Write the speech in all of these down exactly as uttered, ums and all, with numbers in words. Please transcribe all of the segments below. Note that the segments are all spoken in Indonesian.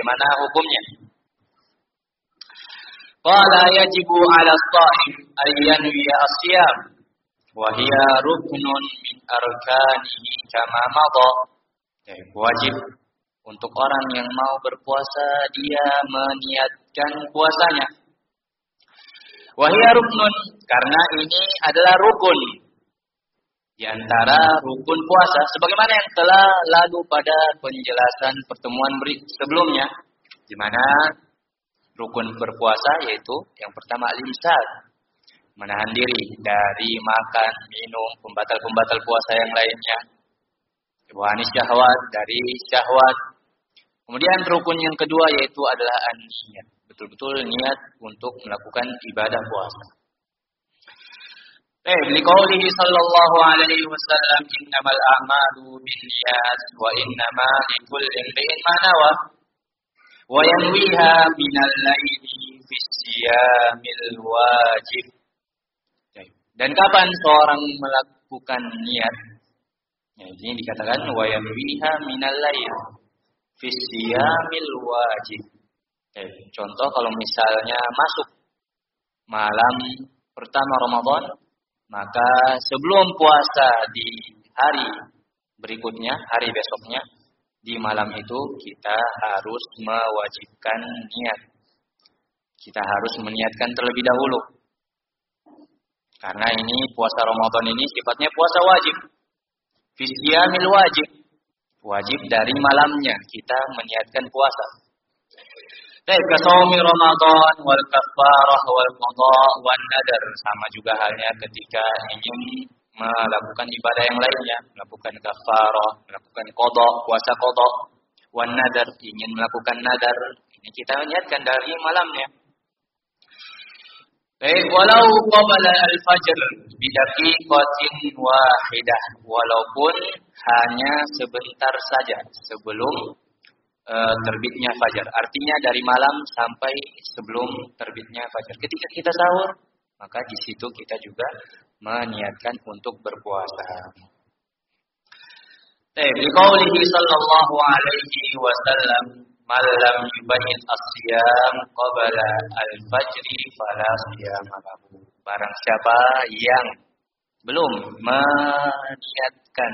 bagaimana hukumnya? Qala yajibu 'ala as-sha'im ay yanwi as-siyam wa hiya ruknun min arkanihi kama madha. Wajib untuk orang yang mau berpuasa dia meniatkan puasanya. Wa hiya ruknun, karena ini adalah rukun di antara rukun puasa sebagaimana yang telah lalu pada penjelasan pertemuan sebelumnya, di mana rukun berpuasa yaitu yang pertama al-imsak, menahan diri dari makan, minum, pembatal-pembatal puasa yang lainnya. Wani syahwat, dari syahwat. Kemudian rukun yang kedua yaitu adalah an-niyat, betul-betul niat untuk melakukan ibadah puasa. Eh, liqaulihi sallallahu alaihi wasallam innamal a'malu binniyat wa innama likulli imrin ma nawa wa yanwiha minal laili fi siyamil wajib. Dan kapan seorang melakukan niat? Ya, ini dikatakan wa yanwiha minal lail fi siyamil wajib. Eh, contoh kalau misalnya masuk malam pertama Ramadan, maka sebelum puasa di hari berikutnya, hari besoknya, di malam itu kita harus mewajibkan niat. Kita harus meniatkan terlebih dahulu. Karena ini puasa Ramadan ini sifatnya puasa wajib. Fisyamil wajib. Wajib dari malamnya kita meniatkan puasa. Baik, kasaumi Ramadan wal kafarah wal qada wan nadar, sama juga halnya ketika ingin melakukan ibadah yang lainnya, melakukan kafarah, melakukan qada, puasa qada, wan nadar, ingin melakukan nadar, ini kita niatkan dari malamnya. Baik, walau qabla al-fajr bidaqiqatin wahidah, walaupun hanya sebentar saja sebelum uh, terbitnya fajar. Artinya dari malam sampai sebelum terbitnya fajar. Ketika kita sahur, maka di situ kita juga meniatkan untuk berpuasa. Baik, liqaulihi sallallahu alaihi wasallam man lam yubayyit as-siyam qabla al-fajri fala siyama lahu. Barang siapa yang belum meniatkan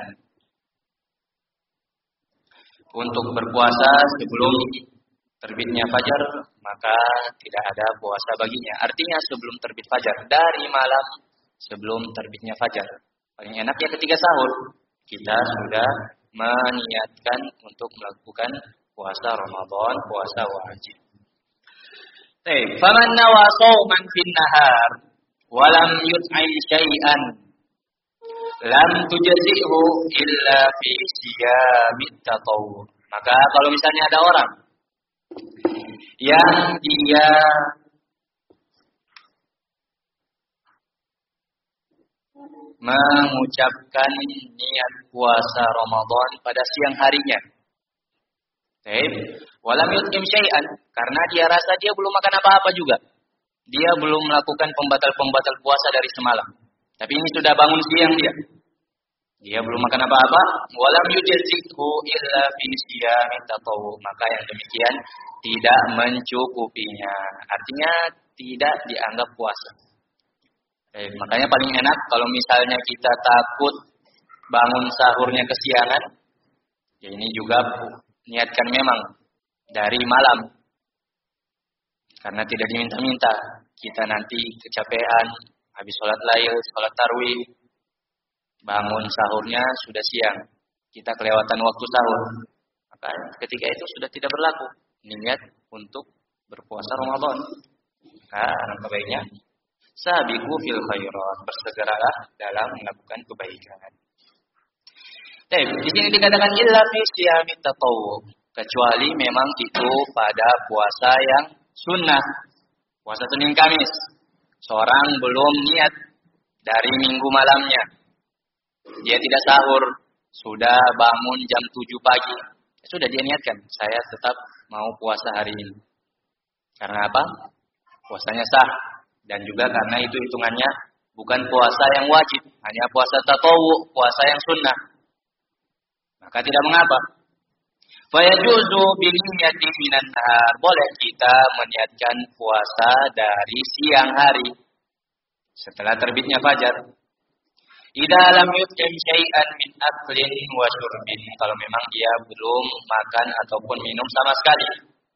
untuk berpuasa sebelum terbitnya fajar, maka tidak ada puasa baginya. Artinya sebelum terbit fajar, dari malam sebelum terbitnya fajar. Paling enak ya ketika sahur, kita sudah meniatkan untuk melakukan puasa Ramadan, puasa wajib. Baik, faman nawa shauman fin nahar wa lam yut'im syai'an lam tujzi'hu illa fi siyamit tatawwu. Maka kalau misalnya ada orang yang dia mengucapkan niat puasa Ramadan pada siang harinya, baik, walam yut'im syai'an, karena dia rasa dia belum makan apa-apa juga. Dia belum melakukan pembatal-pembatal puasa dari semalam. Tapi ini sudah bangun siang dia. Dia belum makan apa-apa, walam yujzikhu illa fi siyamit tatawwu, maka yang demikian tidak mencukupinya. Artinya tidak dianggap puasa. Eh, makanya paling enak kalau misalnya kita takut bangun sahurnya kesiangan, ya ini juga niatkan memang dari malam. Karena tidak diminta-minta, kita nanti kecapean habis sholat lail, sholat tarwih, bangun sahurnya sudah siang, kita kelewatan waktu sahur, maka ketika itu sudah tidak berlaku niat untuk berpuasa Ramadan. Maka alangkah baiknya sabiqu fil khairat, bersegeralah dalam melakukan kebaikan. Baik, di sini dikatakan illa fi siyamit tatawwu, kecuali memang itu pada puasa yang sunnah, puasa Senin Kamis. Seorang belum niat dari minggu malamnya, dia tidak sahur, sudah bangun jam tujuh pagi, sudah dia niatkan, saya tetap mau puasa hari ini. Karena apa? Puasanya sah, dan juga karena itu hitungannya bukan puasa yang wajib, hanya puasa tatawwu, puasa yang sunnah. Maka tidak mengapa. Fayajuzu biniyati minan nahar. Boleh kita meniatkan puasa dari siang hari setelah terbitnya fajar. Idza lam yut'im syai'an min aklin wa syurbin. Kalau memang dia belum makan ataupun minum sama sekali.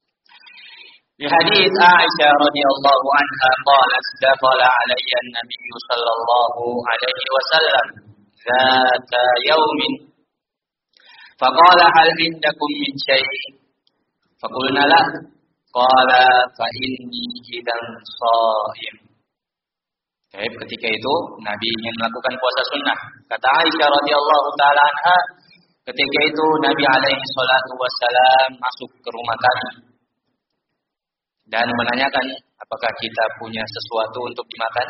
Di hadis Aisyah radhiyallahu anha qalat dakhala alayya an-nabiy sallallahu alaihi wasallam dzata yaumin faqala hal indakum min syai'? Faqulna la. Qala fa inni idan shaim. Baik, ketika itu Nabi ingin melakukan puasa sunnah. Kata Aisyah radhiyallahu taala anha, ketika itu Nabi alaihi salatu wassalam masuk ke rumah kami dan menanyakan apakah kita punya sesuatu untuk dimakan.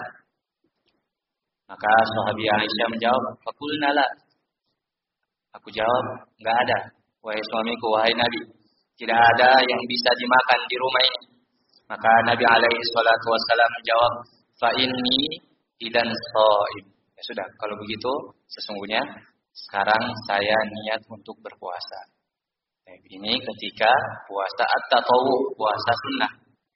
Maka sahabiah Aisyah menjawab, faqulna la. Aku jawab, enggak ada. Wahai suamiku, wahai Nabi, tidak ada yang bisa dimakan di rumah ini. Maka Nabi alaihi salatu wassalam menjawab, fa inni idan shaim. Ya sudah, kalau begitu sesungguhnya sekarang saya niat untuk berpuasa. Nah, ini ketika puasa at-tatawwu, puasa sunnah.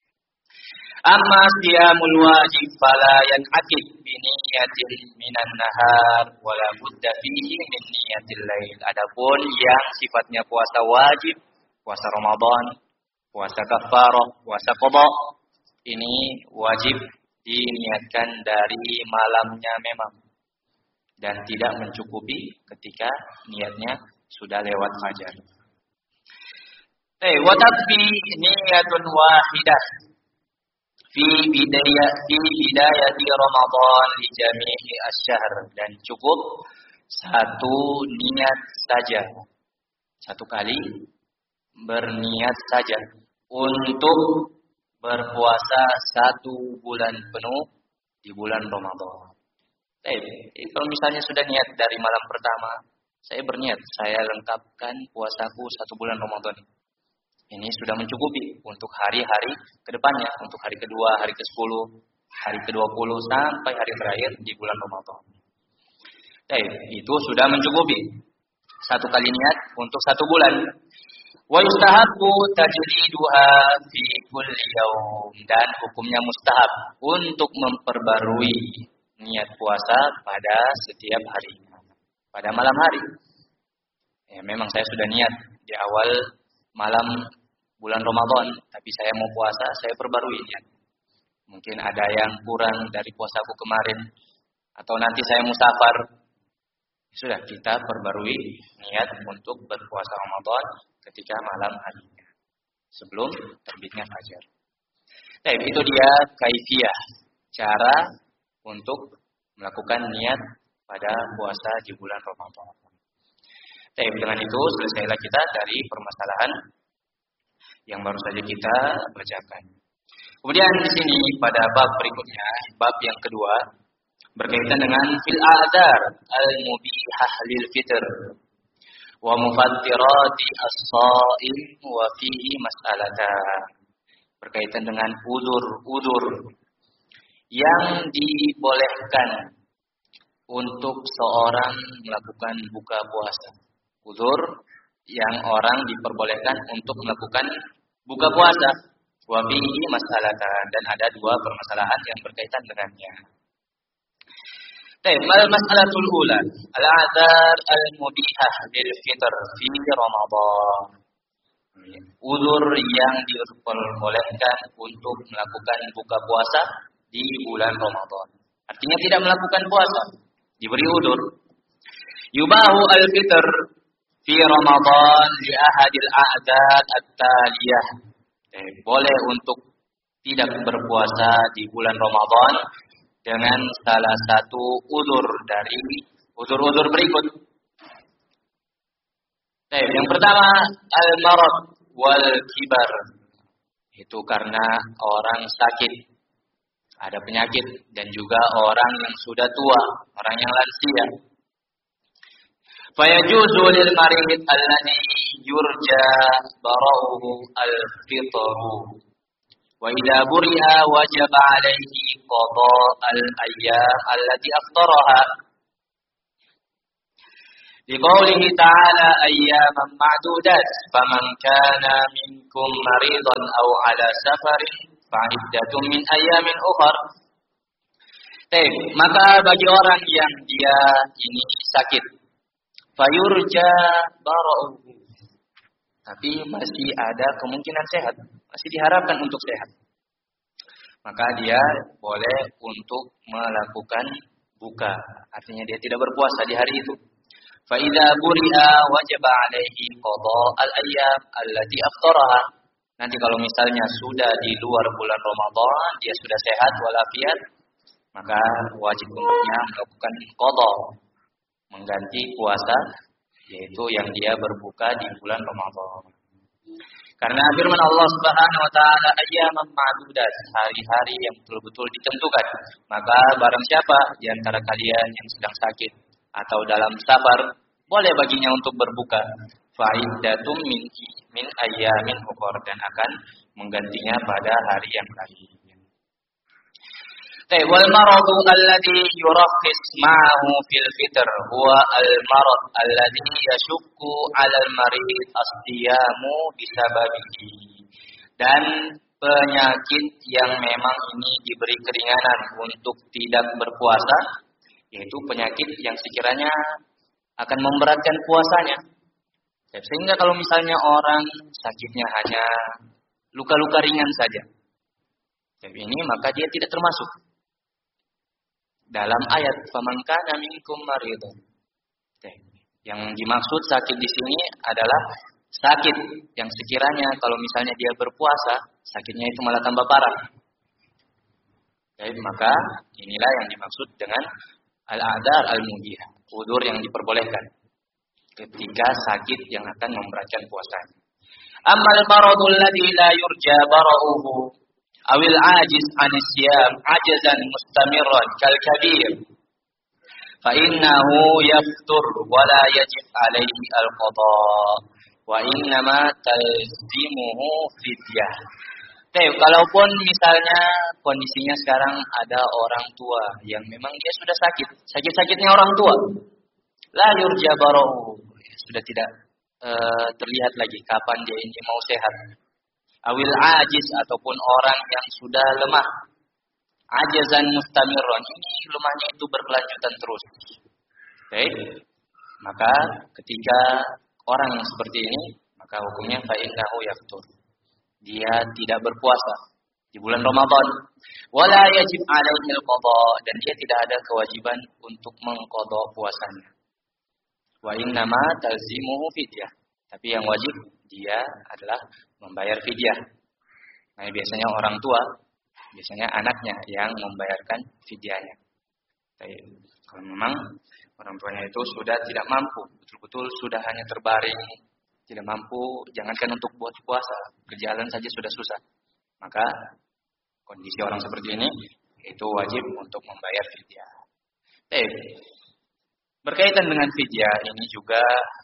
Amma siyamul wajib fala yan'aqid bi niyatin minan nahar wala budda fihi min niyatil lail. Adapun yang sifatnya puasa wajib, puasa Ramadan, puasa kafarah, puasa qada, ini wajib diniatkan dari malamnya memang dan tidak mencukupi ketika niatnya sudah lewat fajar. Eh, wa takfi niyatun wahidah fi bidayah fi bidayati Ramadan li jami'i asy-syahr, dan cukup satu niat saja, satu kali berniat saja untuk berpuasa satu bulan penuh di bulan Ramadan. Eh, kalau misalnya sudah niat dari malam pertama, saya berniat, saya lengkapkan puasaku satu bulan Ramadan. Ini sudah mencukupi untuk hari-hari kedepannya, untuk hari kedua, hari kesepuluh, hari kedua puluh sampai hari terakhir di bulan Ramadan. Eh, itu sudah mencukupi satu kali niat untuk satu bulan. Wa yustahabbu tajdiduha fi kulli yaum, dan hukumnya mustahab untuk memperbarui niat puasa pada setiap harinya, pada malam hari. Ya, memang saya sudah niat di awal malam bulan Ramadan, tapi saya mau puasa, saya perbarui niat. Mungkin ada yang kurang dari puasaku kemarin, atau nanti saya musafar. Sudah, kita perbarui niat untuk berpuasa Ramadan ketika malam harinya, sebelum terbitnya fajar. Nah, itu dia kaifiyah, cara untuk melakukan niat pada puasa di bulan Ramadan. Nah, dengan itu selesailah kita dari permasalahan yang baru saja kita bacakan. Kemudian di sini pada bab berikutnya, bab yang kedua, berkaitan dengan fil a'dzar al-mubihah lil fitr wa mufattirati as-shaim wa fihi mas'alatan. Berkaitan dengan udzur-udzur yang dibolehkan untuk seorang melakukan buka puasa. Udzur yang orang diperbolehkan untuk melakukan buka puasa. Wa fihi mas'alatan, dan ada dua permasalahan yang berkaitan dengannya. Baik, al-mas'alatul ula, al-a'dzar al-mubihah lil fitr fi Ramadan. Udzur yang diperbolehkan untuk melakukan buka puasa di bulan Ramadan. Artinya tidak melakukan puasa, diberi udzur. Yubahu al-fitr fi Ramadan li ahadil a'dad at-taliyah. Eh, boleh untuk tidak berpuasa di bulan Ramadan dengan salah satu udzur dari udzur-udzur berikut. Eh, yang pertama, al-marad wal kibar. Itu karena orang sakit, ada penyakit, dan juga orang yang sudah tua, orang yang lansia. Fayajuzu lil marid alladhi yurja bara'uhu al-fitru. Wa idza buri'a wajaba 'alaihi qada' al-ayyam allati aftaraha. Liqaulihi ta'ala ayyaman ma'dudat faman kana minkum maridan aw 'ala safarin fa'iddatun min ayyamin ukhra. Baik, maka bagi orang yang dia ini sakit, fayurja bara'uhu, tapi masih ada kemungkinan sehat, masih diharapkan untuk sehat, maka dia boleh untuk melakukan buka, artinya dia tidak berpuasa di hari itu. Fa idza buri'a wajaba 'alaihi qada al-ayyam allati aftaraha. Nanti kalau misalnya sudah di luar bulan Ramadan, dia sudah sehat walafiat, maka wajib untuknya melakukan qada, mengganti puasa, yaitu yang dia berbuka di bulan Ramadan. Karena firman Allah Subhanahu wa taala ayyaman ma'dudat, hari-hari yang betul-betul ditentukan. Maka barang siapa di antara kalian yang sedang sakit atau dalam safar, boleh baginya untuk berbuka. Fa'iddatum min min ayyamin ukhra, dan akan menggantinya pada hari yang lain. Tayyib, wal maradu alladhi yurakhis ma'ahu fil fitr huwa al marad alladhi yashukku 'ala al marid as-siyamu bisababihi. Dan penyakit yang memang ini diberi keringanan untuk tidak berpuasa, yaitu penyakit yang sekiranya akan memberatkan puasanya. Sehingga kalau misalnya orang sakitnya hanya luka-luka ringan saja, tapi ini maka dia tidak termasuk dalam ayat faman kana minkum maridun. Yang dimaksud sakit di sini adalah sakit yang sekiranya kalau misalnya dia berpuasa, sakitnya itu malah tambah parah. Jadi maka inilah yang dimaksud dengan al-a'dar al-mubihah, udzur yang diperbolehkan ketika sakit yang akan memberatkan puasanya. Ammal maradul ladzi la yurja bara'uhu awil ajiz anis siyam ajazan mustamirran kal kabir fa innahu yaftur wa la yajib alaihi al qada wa innama talzimuhu fidyah. Tapi kalaupun misalnya kondisinya sekarang ada orang tua yang memang dia sudah sakit, sakit-sakitnya orang tua, la yurja barahu, sudah tidak uh, terlihat lagi kapan dia ini mau sehat. Awil ajiz, ataupun orang yang sudah lemah, ajazan mustamirron, ini lemahnya itu berkelanjutan terus. Baik, maka ketika orang yang seperti ini, maka hukumnya fa innahu yaftur, dia tidak berpuasa di bulan Ramadan. Wala yajib alaihi al-qada, dan dia tidak ada kewajiban untuk mengqada puasanya. Wa innama talzimuhu fidyah, tapi yang wajib dia adalah membayar fidyah. Nah, biasanya orang tua, biasanya anaknya yang membayarkan fidyahnya. Tapi kalau memang orang tuanya itu sudah tidak mampu, betul-betul sudah hanya terbaring, tidak mampu, jangankan untuk buat puasa, berjalan saja sudah susah, maka kondisi orang seperti ini itu wajib untuk membayar fidyah. Baik, berkaitan dengan fidyah ini juga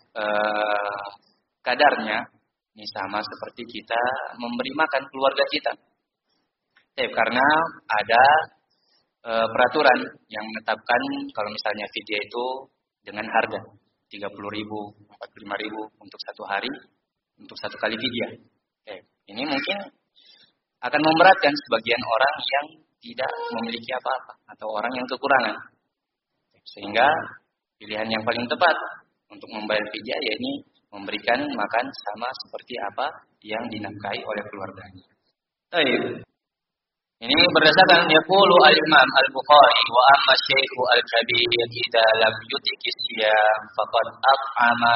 eh, kadarnya ini sama seperti kita memberi makan keluarga kita. Baik, karena ada eh, peraturan yang menetapkan kalau misalnya fidyah itu dengan harga tiga puluh ribu, empat puluh lima ribu untuk satu hari, untuk satu kali fidyah. Oke, ini mungkin akan memberatkan sebagian orang yang tidak memiliki apa-apa atau orang yang kekurangan. Sehingga pilihan yang paling tepat untuk membayar fidyah yakni memberikan makan sama seperti apa yang dinafkahi oleh keluarganya. Baik. Ini berdasarkan yaqulu al-Imam Al-Bukhari wa amma Syekhu al-Kabir idza lam yutiki siyam faqad at'ama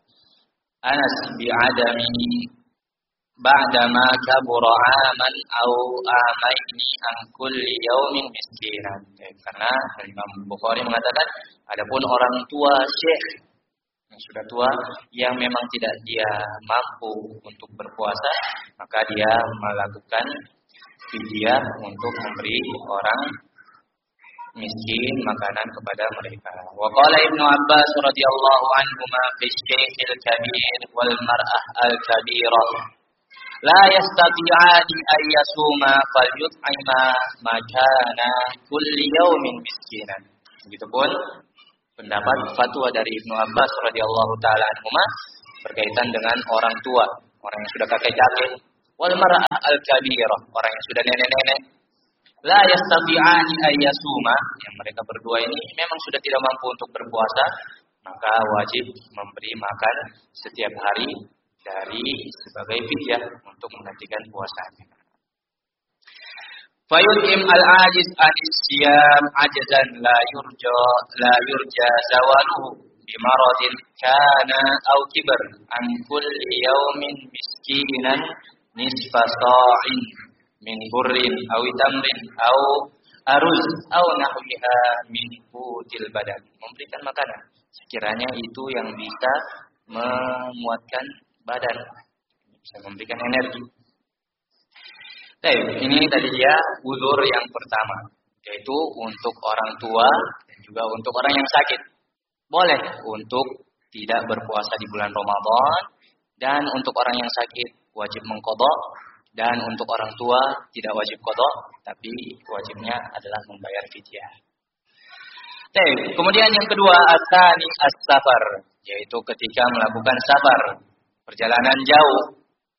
Anas bi'adami ba'da ma kabura 'aman aw amaini an kulli yaumin miskinan. Karena Imam Bukhari mengatakan adapun orang tua syekh yang sudah tua yang memang tidak dia mampu untuk berpuasa, maka dia melakukan fidyah untuk memberi orang miskin makanan kepada mereka. Wa qala Ibnu Abbas radhiyallahu anhuma fi syaikhil kabir wal mar'ah al kabirah la yastati'ani ay yasuma falyut'ima ma kana kulli yawmin miskinan. Begitupun pendapat fatwa dari Ibnu Abbas radhiyallahu taala anhuma berkaitan dengan orang tua, orang yang sudah kakek-kakek, wal mar'ah al-kabirah, orang yang sudah nenek-nenek, la yastati'ani ayyasuma, yang mereka berdua ini memang sudah tidak mampu untuk berpuasa, maka wajib memberi makan setiap hari dari sebagai fidyah untuk menggantikan puasanya. Fayut'im al-ajiz anis-siyam ajzan la yurja la yurja zawaluhu bimaradin kana aw kibar an kulli yawmin miskinan nisfa sa'in min burrin aw tamrin aw aruz aw nahwiha min qutil badan. Memberikan makanan sekiranya itu yang bisa menguatkan badan, bisa memberikan energi. Baik, ini tadi dia uzur yang pertama, yaitu untuk orang tua dan juga untuk orang yang sakit. Boleh untuk tidak berpuasa di bulan Ramadan, dan untuk orang yang sakit wajib mengqadha, dan untuk orang tua tidak wajib qadha, tapi wajibnya adalah membayar fidyah. Baik, kemudian yang kedua, ats-tsani as-safar, yaitu ketika melakukan safar, perjalanan jauh.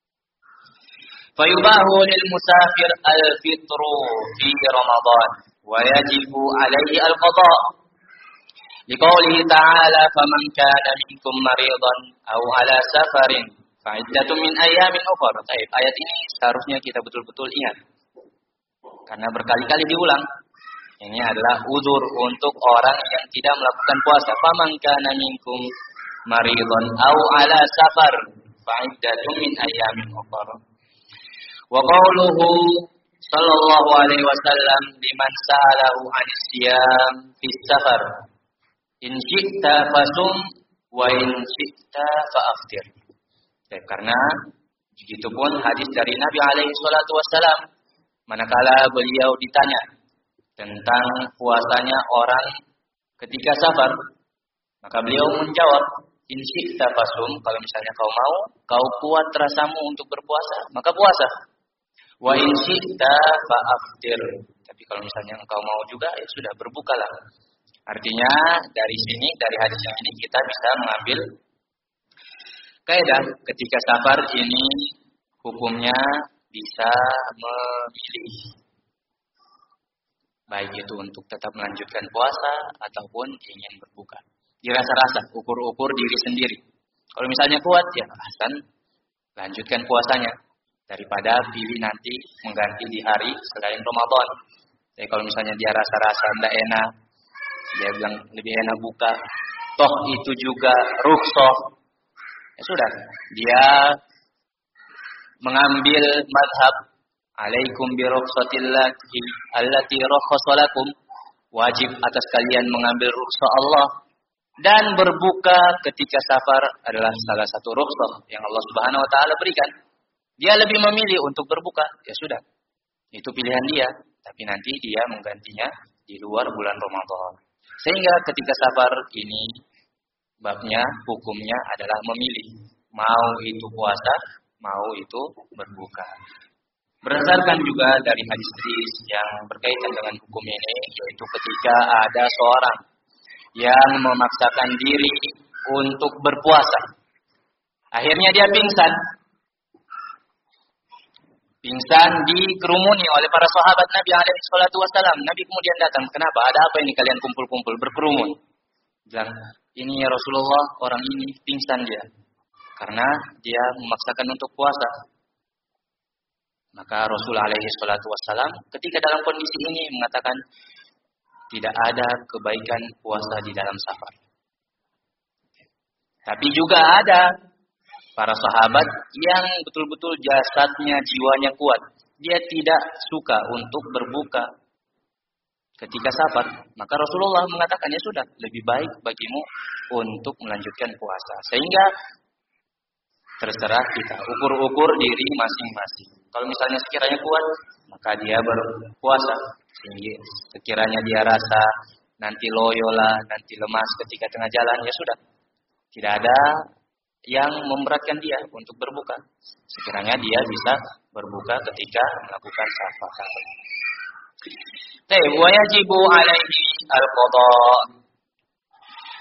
Fayubahu lil musafir al-fitru fi Ramadan wa yajibu alaihi al-qadha. Liqaulihi ta'ala faman kana minkum maridan aw ala safarin fa iddatun min ayyamin ukhra. Baik, ayat ini seharusnya kita betul-betul ingat. Karena berkali-kali diulang. Ini adalah uzur untuk orang yang tidak melakukan puasa. Faman kana minkum maridan aw ala safar fa iddatun min ayyamin ukhra. Wa qawluhu sallallahu alaihi wasallam liman sa'alahu 'anis siyam fi safar in syi'ta fasum wa in syi'ta fa'aftir. Ya, karena begitupun hadis dari Nabi alaihi salatu wasallam manakala beliau ditanya tentang puasanya orang ketika safar, maka beliau menjawab, in syi'ta fasum, kalau misalnya kau mau, kau kuat rasamu untuk berpuasa, maka puasa. Wa in syi'ta fa'aftir. Tapi kalau misalnya engkau mau juga, ya sudah, berbukalah. Artinya dari sini, dari hadis yang ini kita bisa mengambil kaidah ketika safar ini hukumnya bisa memilih. Baik itu untuk tetap melanjutkan puasa ataupun ingin berbuka. Dirasa-rasa, ukur-ukur diri sendiri. Kalau misalnya kuat, ya Hasan, lanjutkan puasanya. Daripada pilih nanti mengganti di hari selain Ramadan. Jadi kalau misalnya dia rasa-rasa tidak enak, dia bilang lebih enak buka. Toh itu juga rukhsah. Ya sudah, dia mengambil mazhab alaikum bi rukhsatillahi allati rakhasalakum. Wajib atas kalian mengambil rukhsah Allah, dan berbuka ketika safar adalah salah satu rukhsah yang Allah Subhanahu wa taala berikan. Dia lebih memilih untuk berbuka, ya sudah. Itu pilihan dia, tapi nanti dia menggantinya di luar bulan Ramadan. Sehingga ketika safar ini, babnya, hukumnya adalah memilih. Mau itu puasa, mau itu berbuka. Berdasarkan juga dari hadis-hadis yang berkaitan dengan hukum ini, yaitu ketika ada seorang yang memaksakan diri untuk berpuasa. Akhirnya dia pingsan. Pingsan dikerumuni oleh para sahabat Nabi alaihi salatu wasallam. Nabi kemudian datang, kenapa? Ada apa ini kalian kumpul-kumpul berkerumun? Bilang, ini ya Rasulullah, orang ini pingsan dia. Karena dia memaksakan untuk puasa. Maka Rasul alaihi salatu wasallam ketika dalam kondisi ini mengatakan, tidak ada kebaikan puasa di dalam safar. Tapi juga ada para sahabat yang betul-betul jasadnya, jiwanya kuat. Dia tidak suka untuk berbuka ketika safar. Maka Rasulullah mengatakan, ya sudah, lebih baik bagimu untuk melanjutkan puasa. Sehingga terserah kita, ukur-ukur diri masing-masing. Kalau misalnya sekiranya kuat, maka dia berpuasa. Sehingga sekiranya dia rasa nanti loyo lah, nanti lemas ketika tengah jalan, ya sudah. Tidak ada yang memberatkan dia untuk berbuka. Sekiranya dia bisa berbuka ketika melakukan safar. Wa yajibu alaihi al-qadha.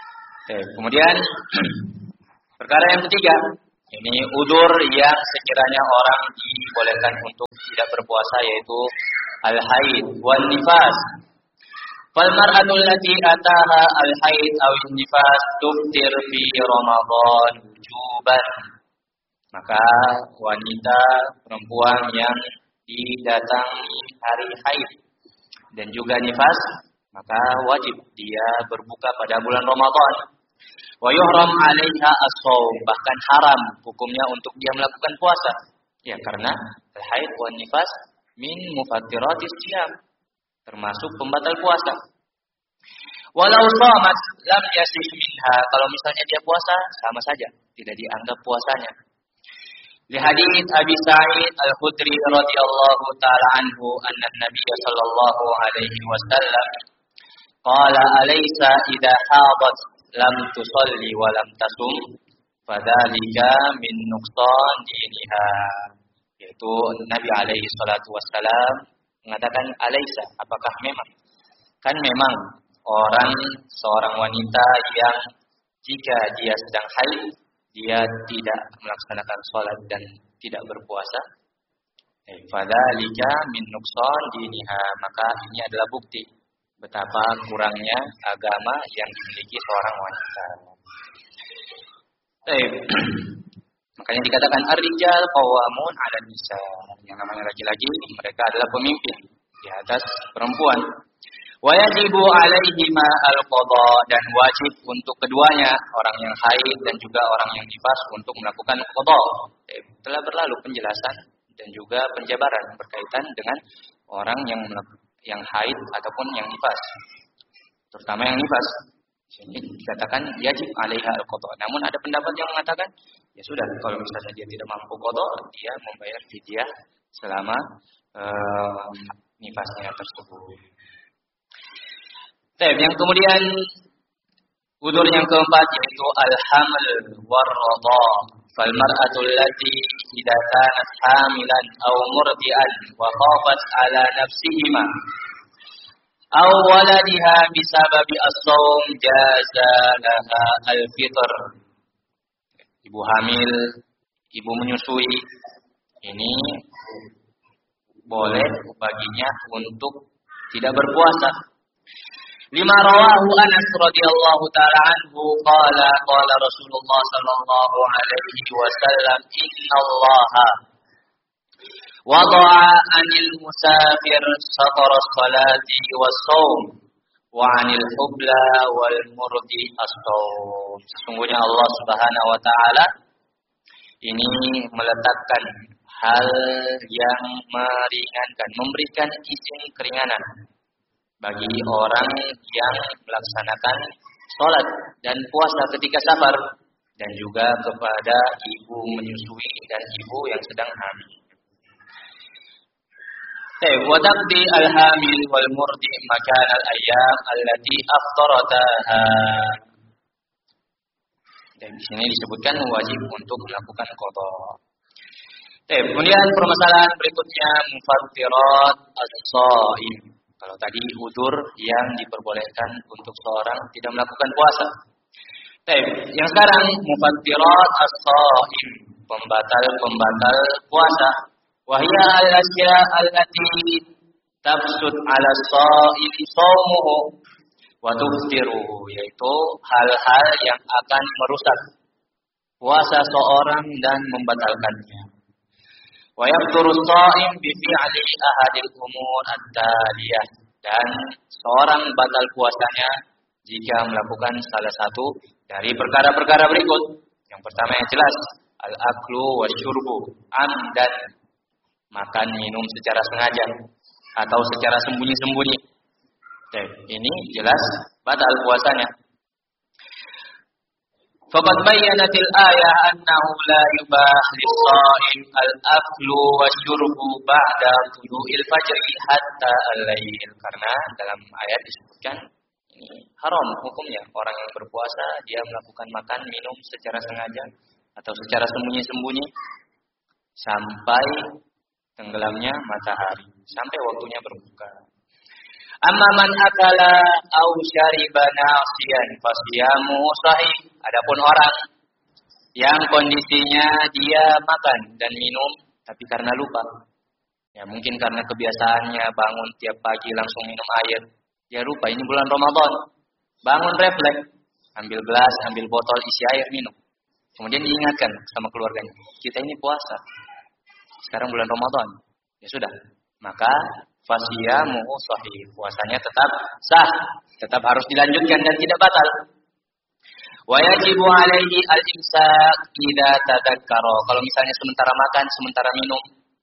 Oke, kemudian perkara yang ketiga, ini udzur yang sekiranya orang dibolehkan untuk tidak berpuasa, yaitu al-haid wan nifas. Fal mar'atu allati ataha al-haid aw nifas tuftir fi Ramadan wujuban. Maka wanita perempuan yang didatangi hari haid dan juga nifas, maka wajib dia berbuka pada bulan Ramadan. Wa yuhram 'alaiha as-shaum, bahkan haram hukumnya untuk dia melakukan puasa. Ya, karena al-haid wan nifas min mufattiratis shiyam, termasuk pembatal puasa. Walau shamat lam yasih minha, kalau misalnya dia puasa sama saja, tidak dianggap puasanya. Li hadits Abi Sa'id Al-Khudri radhiyallahu ta'ala anhu anna Nabiy sallallahu alaihi wasallam qala alaysa idza hadat lam tusalli wa lam tasum fadzalika min nuqsan diniha. Yaitu Nabi alaihi salatu wassalam mengatakan alaysa, apakah memang? Kan memang orang seorang wanita yang jika dia sedang haid dia tidak melaksanakan sholat dan tidak berpuasa. Fadzalika min nuqsan diniha, maka ini adalah bukti betapa kurangnya agama yang dimiliki seorang wanita. Baik. Makanya dikatakan ar-rijal qawwamun 'alan nisa. Yang namanya laki-laki mereka adalah pemimpin di atas perempuan. Wa yajibu 'alaihima al-qada, dan wajib untuk keduanya, orang yang haid dan juga orang yang nifas, untuk melakukan qada. Eh, telah berlalu penjelasan dan juga penjabaran berkaitan dengan orang yang yang haid ataupun yang nifas. Terutama yang nifas. Ini dikatakan yajib 'alaiha al-qada. Namun ada pendapat yang mengatakan ya sudah, kalau misalnya dia tidak mampu qada, dia membayar fidyah selama uh, nifasnya tersebut. Baik, yang kemudian udzur yang keempat yaitu al-haml war-radha. Fal mar'atu allati idza kanat hamilan aw murdi'an wa khafat 'ala nafsihima aw waladiha bisababi as-shaum jaza laha al-fitr. Ibu hamil, ibu menyusui, ini boleh baginya untuk tidak berpuasa. Lima rawahu Anas radhiyallahu ta'ala anhu qala qala Rasulullah sallallahu alaihi wasallam innallaha wada'a 'anil musafir satara as-salati was-shaum wa 'anil hubla wal murdi as-shaum. Sesungguhnya Allah Subhanahu wa taala ini meletakkan hal yang meringankan, memberikan izin keringanan bagi orang yang melaksanakan sholat dan puasa ketika safar, dan juga kepada ibu menyusui dan ibu yang sedang hamil. Wa taqdi al-hamil wal murdi makan al-ayyam allati aftarataha. Dan di sini disebutkan wajib untuk melakukan qada. Kemudian permasalahan berikutnya mufattirat as-shaim. Kalau tadi udzur yang diperbolehkan untuk seorang tidak melakukan puasa. Baik, yang sekarang mufattirat as-shaim, pembatal-pembatal puasa. Wahya al-asya allati tabsut 'ala as-shaim shaumuhu wa tuftiruhu, yaitu hal-hal yang akan merusak puasa seorang dan membatalkannya. Wa yafṭuru as-shā'im bi fi'li ahadil umur at-taliyah, dan seorang batal puasanya jika melakukan salah satu dari perkara-perkara berikut. Yang pertama yang jelas, al-aklu wasyurbu amdan, makan minum secara sengaja atau secara sembunyi-sembunyi. Oke, ini jelas batal puasanya. Faqad bayyanatil ayah annahu la yubah lis-sha'im al-aklu wasyurbu ba'da tulu'il fajri hatta al-lail. Karena dalam ayat disebutkan ini haram hukumnya orang yang berpuasa dia melakukan makan minum secara sengaja atau secara sembunyi-sembunyi sampai tenggelamnya matahari, sampai waktunya berbuka. Amma man akala aw syariba nasiyan fasiyamuhu sahih. Adapun orang yang kondisinya dia makan dan minum tapi karena lupa. Ya mungkin karena kebiasaannya bangun tiap pagi langsung minum air. Dia lupa ini bulan Ramadan. Bangun refleks, ambil gelas, ambil botol isi air minum. Kemudian diingatkan sama keluarganya, kita ini puasa. Sekarang bulan Ramadan. Ya sudah. Maka fasiyamuhu sahih. Puasanya tetap sah, tetap harus dilanjutkan dan tidak batal. Wa yajibu alaihi al-imsak idza tadzakkara. Kalau misalnya sementara makan, sementara minum,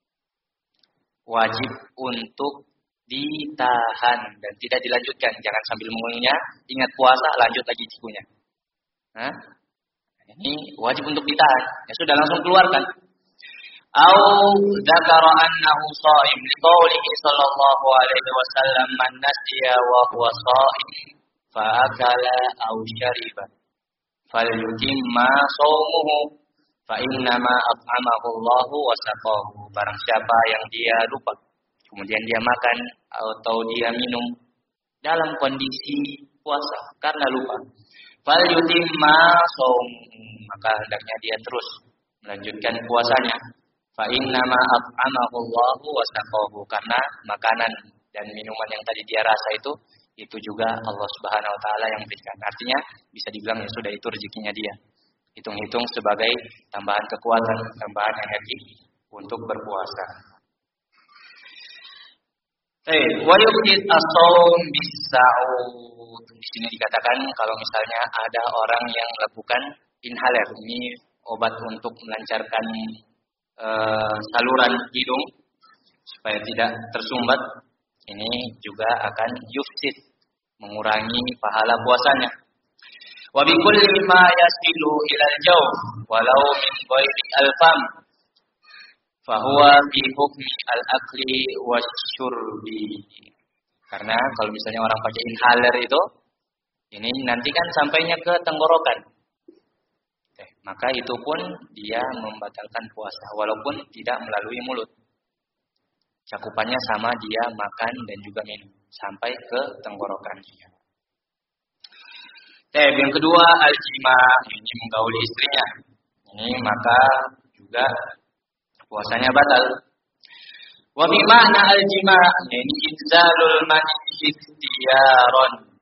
wajib untuk ditahan dan tidak dilanjutkan. Jangan sambil mengunyah, ingat puasa, lanjut lagi cikunya. Nah, ini wajib untuk ditahan. Ya sudah, langsung keluarkan. Au dzakara annahu shaim liqaulihi sallallahu alaihi wasallam man nasiya wa huwa shaim fa akala aw syariba falyutimma shaumuhu fa innama at'amahu Allahu wa saqahu. Barang siapa yang dia lupa kemudian dia makan atau dia minum dalam kondisi puasa karena lupa, falyutimma shaumuhu, maka hendaknya dia terus melanjutkan puasanya. Fa innama at'amahu Allahu wa saqahu, karena makanan dan minuman yang tadi dia rasa itu itu juga Allah Subhanahu wa taala yang berikan. Artinya bisa dibilang ya sudah itu rezekinya dia. Hitung-hitung sebagai tambahan kekuatan, tambahan energi untuk berpuasa. Eh, wa yuqid as-shaum bis-sa'ud. Di sini dikatakan kalau misalnya ada orang yang melakukan inhaler, ini obat untuk melancarkan Uh, saluran hidung supaya tidak tersumbat, ini juga akan yufsid, mengurangi pahala puasanya. Wa bi kulli ma yasilu ila al-jawf walau min ghairi al-fam fa huwa fi hukmi al-akli wasyurbi. Karena kalau misalnya orang pakai inhaler itu, ini nanti kan sampainya ke tenggorokan. Maka itu pun dia membatalkan puasa walaupun tidak melalui mulut. Cakupannya sama dia makan dan juga minum sampai ke tenggorokan. Eh, yang kedua al-jima, ini menggauli istrinya. Ini maka juga puasanya batal. Wa bi ma'na al-jima, ini inzalul mani ikhtiyaran.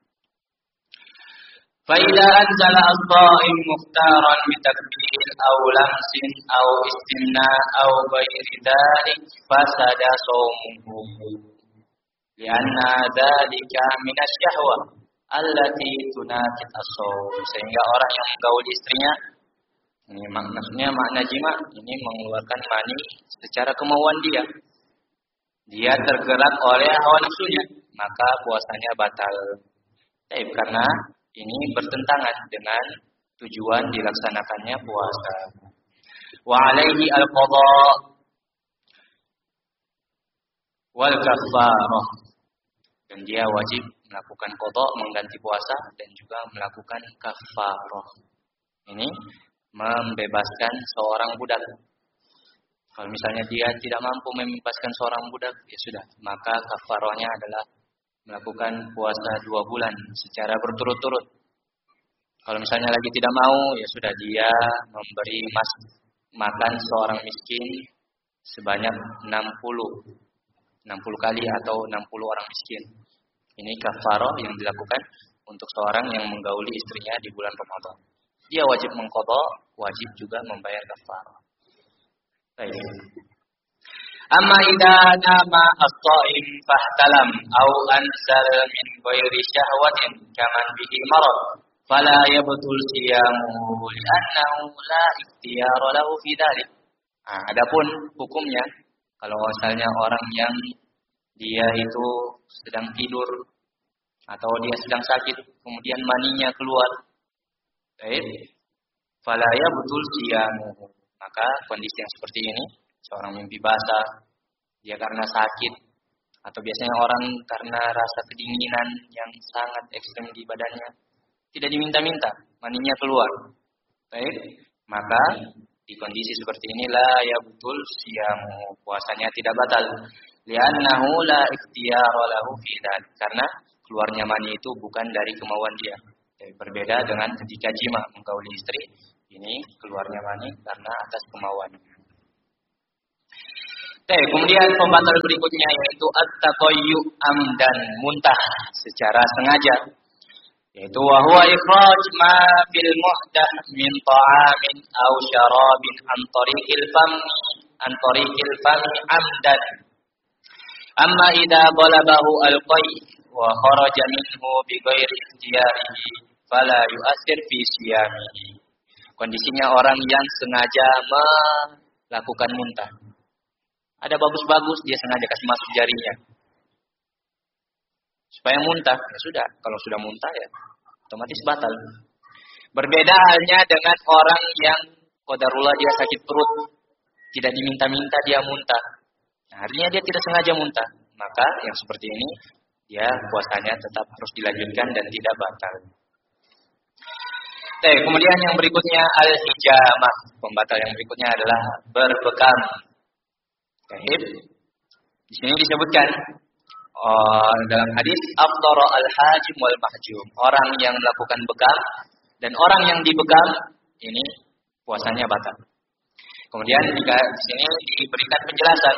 فإذا أنزل الصائم مختارا بتكبير أو لمس أو استمناء أو غير ذلك فسد صومه لأن ذلك من الشهوة التي تناقض الصوم. Sehingga orang yang menggauli istrinya, ini maksudnya makna jima, ini mengeluarkan mani secara kemauan dia. Dia tergerak oleh hawa nafsunya, maka puasanya batal. Tapi karena ini bertentangan dengan tujuan dilaksanakannya puasa. Wa alaihi al-qadha wal kafarah. Dan dia wajib melakukan qadha, mengganti puasa, dan juga melakukan kafarah. Ini membebaskan seorang budak. Kalau misalnya dia tidak mampu membebaskan seorang budak, ya sudah, maka kafarahnya adalah melakukan puasa dua bulan secara berturut-turut. Kalau misalnya lagi tidak mau, ya sudah dia memberi mas, makan seorang miskin sebanyak enam puluh kali atau enam puluh orang miskin. Ini kafarah yang dilakukan untuk seorang yang menggauli istrinya di bulan Ramadan. Dia wajib mengqadha, wajib juga membayar kafarah. Baik. Amma idza nama as-shaim fahtalam aw ansal min ghairi syahwatin kaman bihi marad fala yabtul siyamuhu li'annahu la ikhtiyara lahu fi dzalik. Nah, adapun hukumnya kalau misalnya orang yang dia itu sedang tidur atau dia sedang sakit kemudian maninya keluar, baik, fala yabtul siyamuhu, maka kondisi yang seperti ini, seorang mimpi basah, dia karena sakit, atau biasanya orang karena rasa kedinginan yang sangat ekstrem di badannya, tidak diminta-minta, maninya keluar. Baik, maka di kondisi seperti inilah ya betul siamu, puasanya tidak batal. Li'annahu la ikhtiyara lahu fi dzalik. Karena keluarnya mani itu bukan dari kemauan dia. Berbeda dengan ketika jima menggauli istri, ini keluarnya mani karena atas kemauan. Oke, kemudian pembatal berikutnya yaitu at-taqayyu amdan, muntah secara sengaja. Yaitu wa huwa ikhraj ma fil muhdah min ta'amin aw syarabin an tariqil fami an tariqil fami amdan. Amma idza qalabahu al-qay wa kharaja minhu bi ghairi ikhtiyarihi fala yu'athir fi siyamihi. Kondisinya orang yang sengaja melakukan muntah. Ada bagus-bagus, dia sengaja kasih masuk jarinya. Supaya muntah, ya sudah. Kalau sudah muntah ya otomatis batal. Berbeda halnya dengan orang yang qadarullah dia sakit perut. Tidak diminta-minta dia muntah. Nah, artinya dia tidak sengaja muntah. Maka yang seperti ini, dia puasanya tetap harus dilanjutkan dan tidak batal. Oke, kemudian yang berikutnya al-hijamah. Pembatal yang berikutnya adalah berbekam. Baik. Di sini disebutkan oh, dalam hadis afdara al-hajim wal mahjum. Orang yang melakukan bekam dan orang yang dibekam ini puasanya batal. Kemudian jika di sini diberikan penjelasan,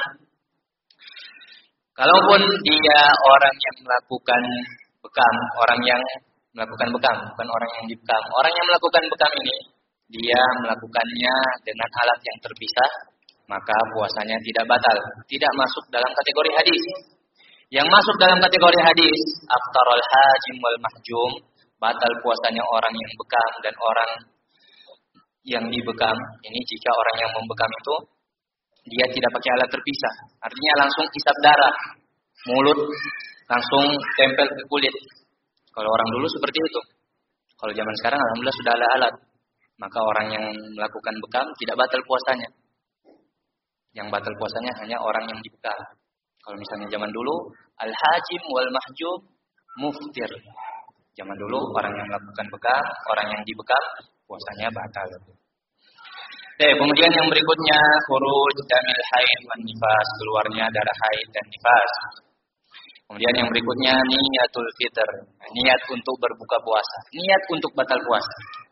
kalaupun dia orang yang melakukan bekam, orang yang melakukan bekam, bukan orang yang dibekam. Orang yang melakukan bekam ini dia melakukannya dengan alat yang terpisah, maka puasanya tidak batal, tidak masuk dalam kategori hadis. Yang masuk dalam kategori hadis, aftarul hajim wal mahjum, batal puasanya orang yang bekam dan orang yang dibekam. Ini jika orang yang membekam itu dia tidak pakai alat terpisah, artinya langsung isap darah, mulut langsung tempel ke kulit. Kalau orang dulu seperti itu. Kalau zaman sekarang alhamdulillah sudah ada alat, maka orang yang melakukan bekam tidak batal puasanya. Yang batal puasanya hanya orang yang dibekam. Kalau misalnya zaman dulu, al-hajim wal mahjub muftir. Zaman dulu orang yang melakukan bekam, orang yang dibekam, puasanya batal. Oke, kemudian yang berikutnya khuruj damil haid wan nifas, keluarnya darah haid dan nifas. Kemudian yang berikutnya niyatul fitr, niat untuk berbuka puasa, niat untuk batal puasa.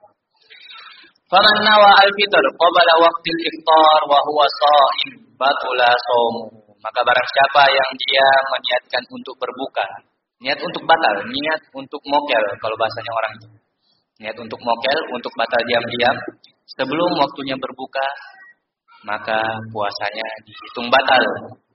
Faman nawa al-fitr qabla waqtil iftar wa huwa shaim batula shaumuhu. Maka barang siapa yang dia meniatkan untuk berbuka, niat untuk batal, niat untuk mokel kalau bahasanya orang itu. Niat untuk mokel, untuk batal diam-diam sebelum waktunya berbuka, maka puasanya dihitung batal.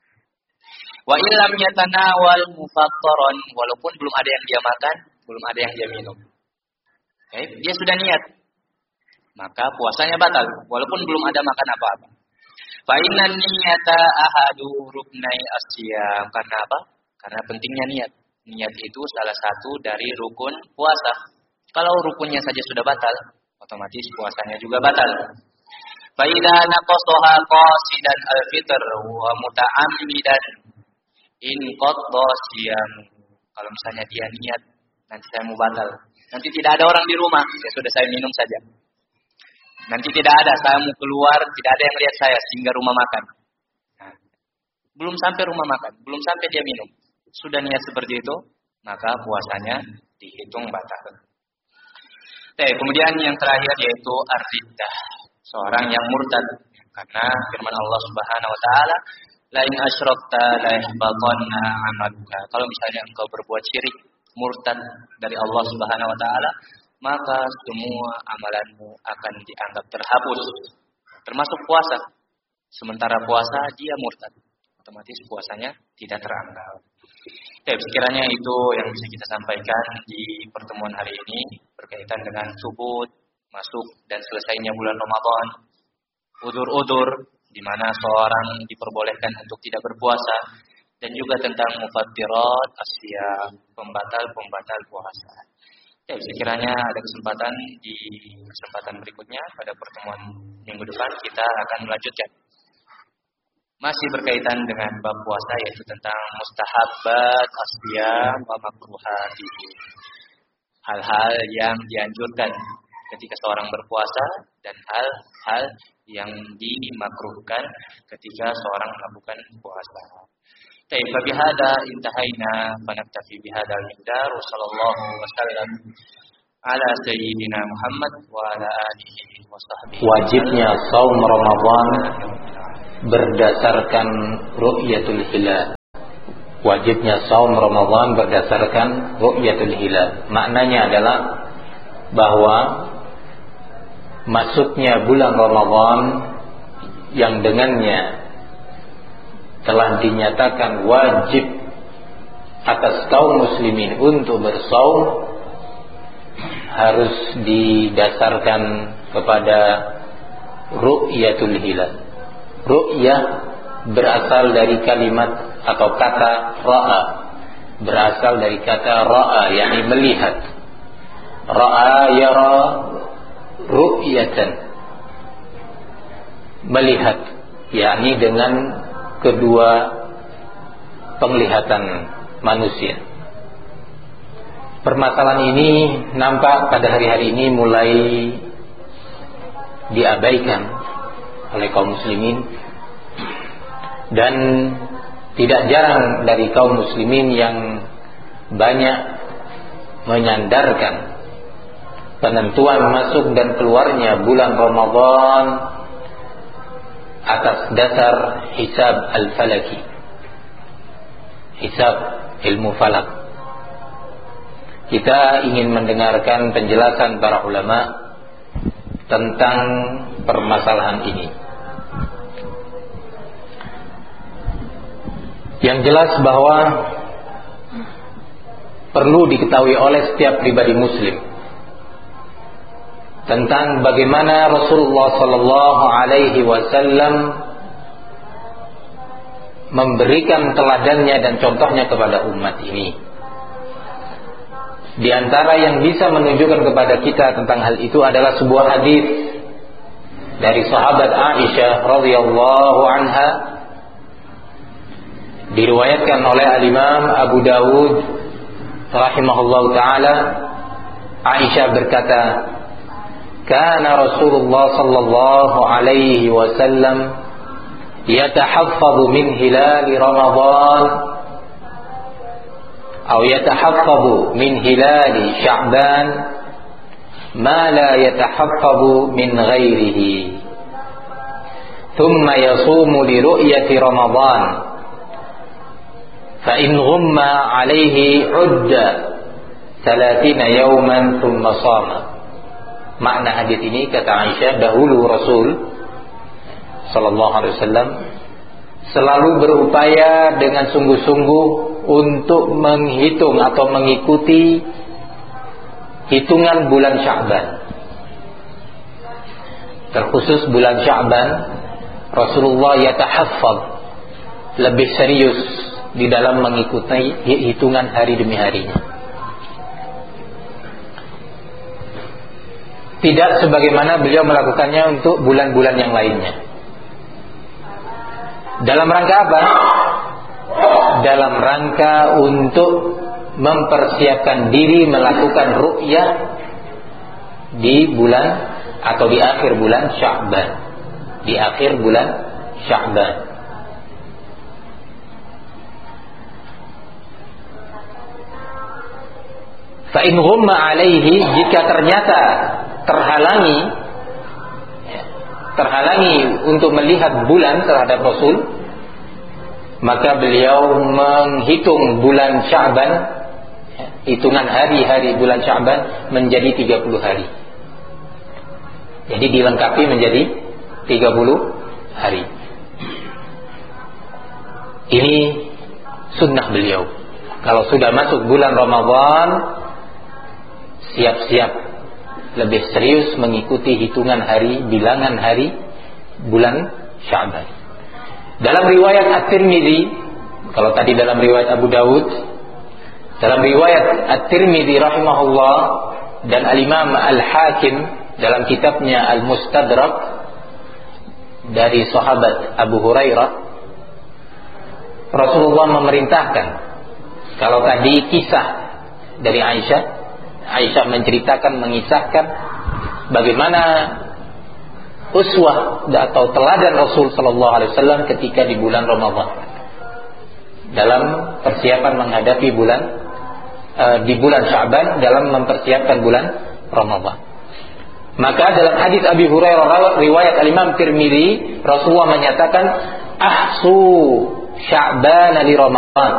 Wa illam yatanawal mufattaran, walaupun belum ada yang dia makan, belum ada yang dia minum. Okay? Dia sudah niat, maka puasanya batal walaupun belum ada makan apa-apa. Fa innan niyata ahadu ruknai asyam. Karena apa? Karena pentingnya niat. Niat itu salah satu dari rukun puasa. Kalau rukunnya saja sudah batal, otomatis puasanya juga batal. Fa idza naqasaha qasidan al-fitr wa muta'ammidan in qadda siyam. Kalau misalnya dia niat, nanti saya mau batal. Nanti tidak ada orang di rumah, ya sudah saya minum saja. Nanti tidak ada, saya mau keluar, tidak ada yang lihat saya sehingga rumah makan. Nah, belum sampai rumah makan, belum sampai dia minum. Sudah niat seperti itu, maka puasanya dihitung batal. Oke, kemudian yang terakhir yaitu ar-riddah, seorang yang murtad. Karena firman Allah Subhanahu wa taala, la in asyrakta la yahbatanna 'amaluka. Kalau misalnya engkau berbuat syirik, murtad dari Allah Subhanahu wa taala, maka semua amalanmu akan dianggap terhapus, termasuk puasa. Sementara puasa dia murtad, otomatis puasanya tidak teranggap. Oke, sekiranya itu yang bisa kita sampaikan di pertemuan hari ini berkaitan dengan subut, masuk dan selesainya bulan Ramadan, udur-udur di mana seorang diperbolehkan untuk tidak berpuasa, dan juga tentang mufattirat asyam, pembatal-pembatal puasa. Ya, sekiranya ada kesempatan di kesempatan berikutnya pada pertemuan minggu depan kita akan melanjutkan. Masih berkaitan dengan bab puasa yaitu tentang mustahabbat asyam wa makruhatihi. Hal-hal yang dianjurkan ketika seorang berpuasa dan hal-hal yang dimakruhkan ketika seorang melakukan puasa. Baik, bihadza intahaina fa naktafi bihadza al-miqdar wa sallallahu wasallam ala sayyidina Muhammad wa ala alihi wa sahbihi. Wajibnya saum Ramadan berdasarkan ru'yatul hilal. Wajibnya saum Ramadan berdasarkan ru'yatul hilal. Maknanya adalah bahwa masuknya bulan Ramadan yang dengannya telah dinyatakan wajib atas kaum muslimin untuk bersaum harus didasarkan kepada ru'yatul hilal. Ru'yah berasal dari kalimat atau kata ra'a, berasal dari kata ra'a, yakni melihat. Ra'a yara ru'yatan, melihat, yakni dengan kedua penglihatan manusia. Permasalahan ini nampak pada hari-hari ini mulai diabaikan oleh kaum muslimin, dan tidak jarang dari kaum muslimin yang banyak menyandarkan penentuan masuk dan keluarnya bulan Ramadan atas dasar hisab al-falaki, hisab ilmu falak. Kita ingin mendengarkan penjelasan para ulama tentang permasalahan ini. Yang jelas bahwa perlu diketahui oleh setiap pribadi muslim tentang bagaimana Rasulullah sallallahu alaihi wasallam memberikan teladannya dan contohnya kepada umat ini. Di antara yang bisa menunjukkan kepada kita tentang hal itu adalah sebuah hadis dari sahabat Aisyah radhiyallahu anha, diriwayatkan oleh al-Imam Abu Dawud rahimahullahu taala. Aisyah berkata, kana Rasulullah sallallahu alaihi wasallam yatahaffadhu min hilal Ramadan atau yatahaffadhu min hilal Sya'ban ma la yatahaffadhu min ghairihi, thumma yasumu li ru'yati Ramadan fa in ghumma alaihi udda thalathina yawman thumma shama. Makna hadis ini, kata Aisyah, dahulu Rasul sallallahu alaihi wasallam selalu berupaya dengan sungguh-sungguh untuk menghitung atau mengikuti hitungan bulan Sya'ban. Terkhusus bulan Sya'ban, Rasulullah yatahaffaz, lebih serius di dalam mengikuti hitungan hari demi harinya. Tidak sebagaimana beliau melakukannya untuk bulan-bulan yang lainnya. Dalam rangka apa? Dalam rangka untuk mempersiapkan diri melakukan ru'yah di bulan atau di akhir bulan Sya'ban. Di akhir bulan Sya'ban. Fa in ghumma alaihi, jika ternyata terhalangi terhalangi untuk melihat bulan terhadap Rasul, maka beliau menghitung bulan Sya'ban, hitungan hari-hari bulan Sya'ban menjadi tiga puluh hari. Jadi dilengkapi menjadi tiga puluh hari. Ini sunnah beliau. Kalau sudah masuk bulan Ramadan, siap-siap lebih serius mengikuti hitungan hari, bilangan hari bulan Sya'ban. Dalam riwayat At-Tirmidzi, kalau tadi dalam riwayat Abu Dawud, dalam riwayat At-Tirmidzi rahimahullah dan Al-Imam Al-Hakim dalam kitabnya Al-Mustadrak dari sahabat Abu Hurairah, Rasulullah memerintahkan, kalau tadi kisah dari Aisyah, Aisyah menceritakan, mengisahkan bagaimana uswah atau teladan Rasul sallallahu alaihi wasallam ketika di bulan Ramadan. dalam persiapan menghadapi bulan uh, di bulan Sya'ban, dalam mempersiapkan bulan Ramadan. Maka dalam hadis Abi Hurairah riwayat Al-Imam Tirmidzi, Rasulullah menyatakan ahsu Sya'ban li Ramadan.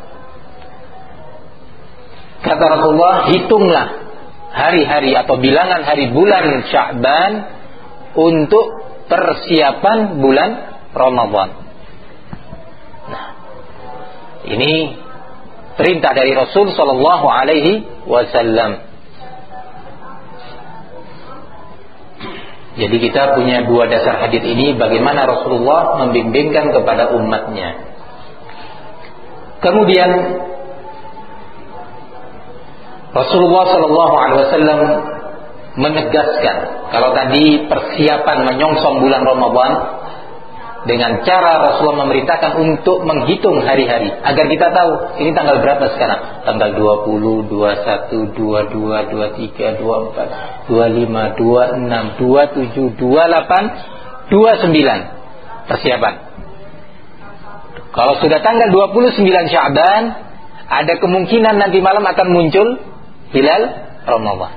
Kata Rasulullah, hitunglah hari-hari atau bilangan hari bulan Sya'ban untuk persiapan bulan Ramadan. Nah, ini perintah dari Rasul sallallahu alaihi wasallam. Jadi kita punya dua dasar hadis ini, bagaimana Rasulullah membimbingkan kepada umatnya. Kemudian Rasulullah sallallahu alaihi wasallam menegaskan, kalau tadi persiapan menyongsong bulan Ramadan, dengan cara Rasulullah memerintahkan untuk menghitung hari-hari agar kita tahu ini tanggal berapa sekarang, tanggal dua puluh, dua puluh satu, dua puluh dua, dua puluh tiga, dua puluh empat, dua puluh lima, dua puluh enam, dua puluh tujuh, dua puluh delapan, dua puluh sembilan. Persiapan. Kalau sudah tanggal dua puluh sembilan Sya'ban, ada kemungkinan nanti malam akan muncul hilal Ramadan.